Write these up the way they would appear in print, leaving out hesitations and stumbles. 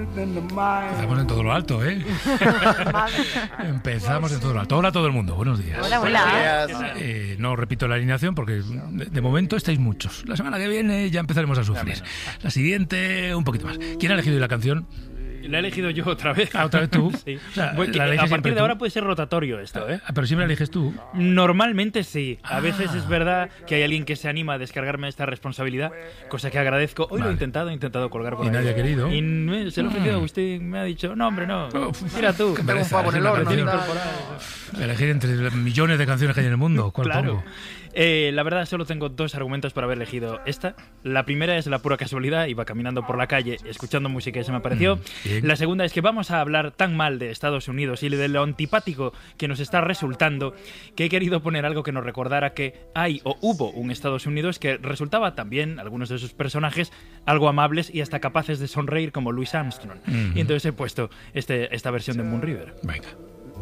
Empezamos en todo lo alto, ¿eh? Empezamos en todo lo alto. Hola a todo el mundo, buenos días. Hola, hola. No repito la alineación porque de momento estáis muchos. La semana que viene ya empezaremos a sufrir. La siguiente, un poquito más. ¿Quién ha elegido la canción? La he elegido yo otra vez. Ah, ¿otra vez tú? Sí. O sea, a partir de ahora puede ser rotatorio esto, ¿eh? Pero siempre la eliges tú. Normalmente sí. A veces es verdad que hay alguien que se anima a descargarme esta responsabilidad, cosa que agradezco. Hoy lo he intentado colgar por ahí. Y nadie ha querido. Y se lo he ofrecido a Agustín, me ha dicho, no, hombre, no. Mira tú. Que tengo un pavo en el horno. Elegir entre millones de canciones que hay en el mundo. ¿Cuál pongo? La verdad, solo tengo dos argumentos para haber elegido esta. La primera es la pura casualidad. Iba caminando por la calle escuchando música y se me apareció. La segunda es que vamos a hablar tan mal de Estados Unidos y de lo antipático que nos está resultando, que he querido poner algo que nos recordara que hay o hubo un Estados Unidos que resultaba también, algunos de sus personajes, algo amables y hasta capaces de sonreír, como Louis Armstrong. Y entonces he puesto esta versión de Moon River. Venga.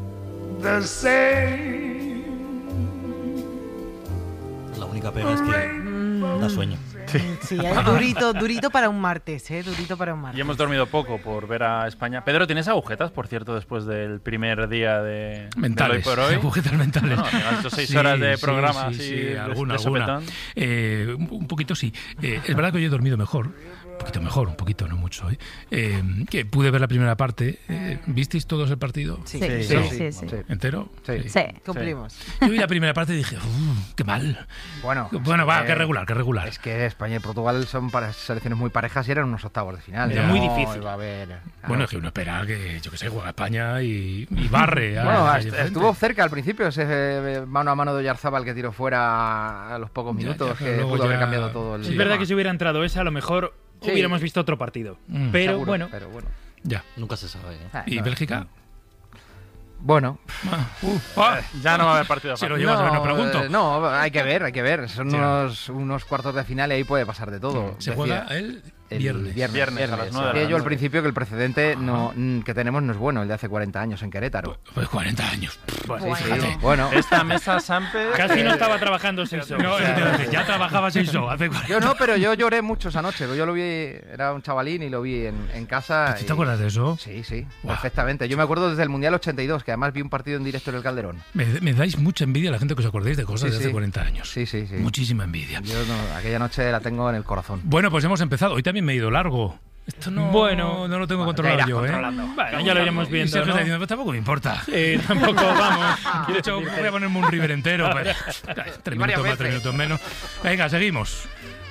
La única pega es que da sueño. Sí, durito para un martes, durito para un martes. Y hemos dormido poco por ver a España. Pedro, ¿tienes agujetas, por cierto, después del primer día de mentales, hoy por hoy? Agujetas mentales. Bueno, estos 6 horas de programa sí, alguna. Un poquito sí. Es verdad que hoy he dormido mejor. Un poquito, no mucho. Que pude ver la primera parte. ¿Visteis todos el partido? Sí. ¿Entero? Sí, cumplimos. Yo vi la primera parte y dije, qué mal. Bueno, qué regular. Es que España y Portugal son selecciones muy parejas y eran unos octavos de final. Era muy difícil. Va a haber, bueno, es que uno espera que, yo que sé, juega España y barre. Bueno, estuvo cerca al principio ese mano a mano de Oyarzábal que tiró fuera a los pocos minutos, que pudo haber cambiado todo el Es verdad que si hubiera entrado esa, a lo mejor hubiéramos visto otro partido. Pero seguro, bueno. Ya. Nunca se sabe, ¿eh? ¿Y Bélgica? Bueno, ya no va a haber partido. Si lo llevas a ver, no pregunto. No, hay que ver. Son unos cuartos de final y ahí puede pasar de todo. Se juega el viernes a las 9. Decía yo al principio que el precedente que tenemos no es bueno, el de hace 40 años en Querétaro. Pues 40 años. Sí. Bueno, esta mesa Sampe casi no estaba trabajando 6 horas. No, ya trabajaba 6 horas hace 40. Yo no, pero yo lloré mucho esa noche. Yo lo vi, era un chavalín y lo vi en casa. ¿Te acuerdas de eso? Sí, perfectamente. Yo me acuerdo desde el Mundial 82, que además vi un partido en directo en el Calderón. Me dais mucha envidia a la gente que os acordéis de cosas de hace 40 años. Sí. Muchísima envidia. Yo aquella noche la tengo en el corazón. Bueno, pues hemos empezado. Hoy también me he ido largo. Esto no lo tengo controlado yo, Bueno, ya lo iremos viendo, Sergio está diciendo, pues tampoco me importa. Tampoco, vamos. De hecho, voy a ponerme un River entero. 3 minutos más, 3 minutos menos. Venga, seguimos.